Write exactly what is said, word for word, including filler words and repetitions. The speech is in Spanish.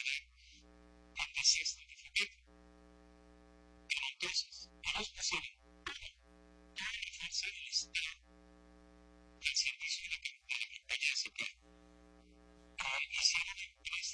tener tendencias de crecimiento. Pero entonces, ellos pusieron toda la fuerza del Estado al servicio de la, de la campaña de ese plan. Uh, hicieron empresas